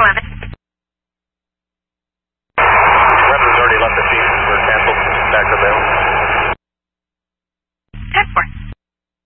11. Weather's already left the team for canceled Sacramento.